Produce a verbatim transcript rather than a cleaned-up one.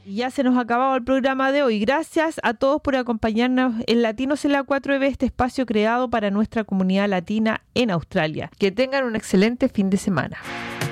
Y ya se nos ha acabado el programa de hoy. Gracias a todos por acompañarnos en Latinos en la cuatro B, este espacio creado para nuestra comunidad latina en Australia. Que tengan un excelente fin de semana.